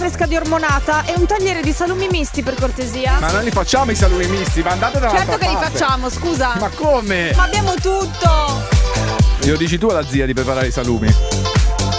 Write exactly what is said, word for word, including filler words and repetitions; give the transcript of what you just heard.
fresca di ormonata e un tagliere di salumi misti, per cortesia. Ma non li facciamo i salumi misti, ma andate dall'altra Certo che li parte. facciamo, scusa. Ma come? Ma abbiamo tutto. Glielo dici tu alla zia di preparare i salumi?